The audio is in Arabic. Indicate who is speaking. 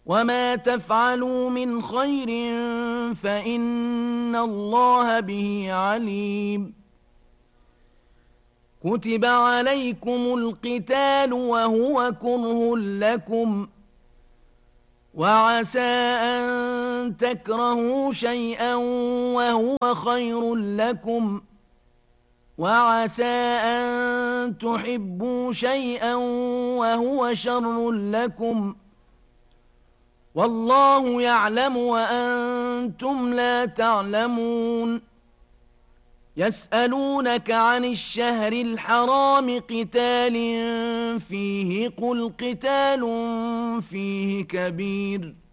Speaker 1: وما تفعلوا من خير فإن الله به عليم. كتب عليكم القتال وهو كره لكم وعسى أن تكرهوا شيئا وهو خير لكم وعسى أن تحبوا شيئا وهو شر لكم والله يعلم وأنتم لا تعلمون. يسألونك عن الشهر الحرام قتال فيه قل قتال فيه كبير